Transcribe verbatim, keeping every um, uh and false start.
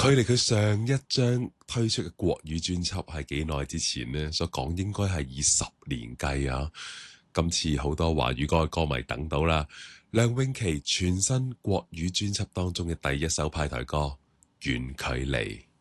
距離佢上一張推出嘅國語專輯係幾耐之前呢？所講應該係以十年計啊！今次好多華語歌嘅歌迷等到啦，梁詠琪全新國語專輯當中嘅第一首派台歌《遠距離》。